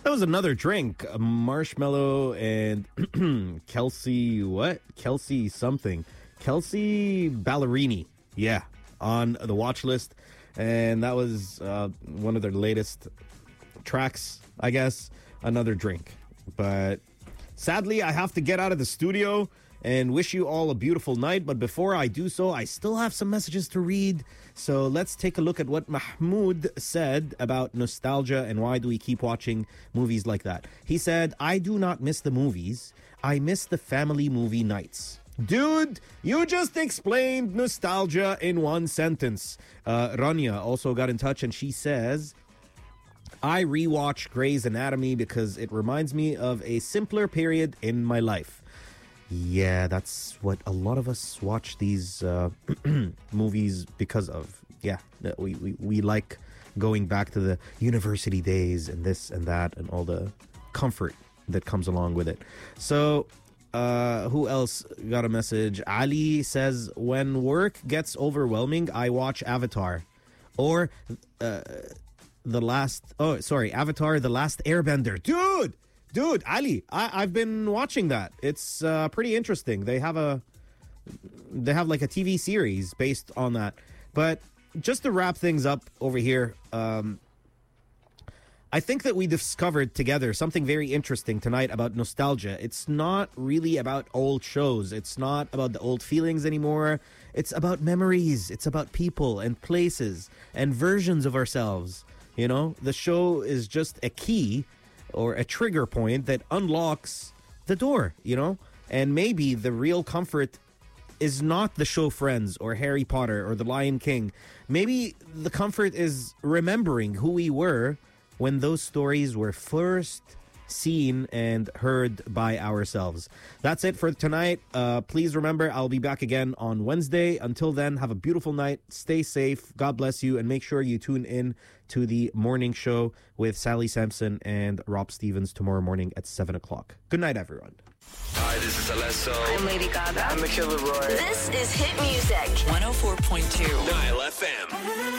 That was another drink. Marshmallow and Kelsey, what? Kelsey something. Kelsey Ballerini. Yeah, on the watch list. And that was one of their latest tracks, I guess. Another drink. But sadly, I have to get out of the studio and wish you all a beautiful night. But before I do so, I still have some messages to read. So let's take a look at what Mahmoud said about nostalgia and why do we keep watching movies like that. He said, I do not miss the movies. I miss the family movie nights. Dude, you just explained nostalgia in one sentence. Rania also got in touch and she says, I rewatch Grey's Anatomy because it reminds me of a simpler period in my life. Yeah, that's what a lot of us watch these movies because of. Yeah, we like going back to the university days and this and that and all the comfort that comes along with it. So, who else got a message? Ali says, when work gets overwhelming, I watch Avatar. Or Avatar, The Last Airbender. Dude, Ali, I've been watching that. It's pretty interesting. They have like a TV series based on that. But just to wrap things up over here, I think that we discovered together something very interesting tonight about nostalgia. It's not really about old shows. It's not about the old feelings anymore. It's about memories. It's about people and places and versions of ourselves. You know, the show is just a key or a trigger point that unlocks the door, you know? And maybe the real comfort is not the show Friends or Harry Potter or The Lion King. Maybe the comfort is remembering who we were when those stories were first seen and heard by ourselves. That's it for tonight. Please remember, I'll be back again on Wednesday. Until then, have a beautiful night. Stay safe. God bless you. And make sure you tune in to the morning show with Sally Sampson and Rob Stevens tomorrow morning at 7 o'clock. Good night, everyone. Hi, this is Alesso. I'm Lady Gaga. I'm Michaela Roy. This is Hit Music. 104.2 Nile FM.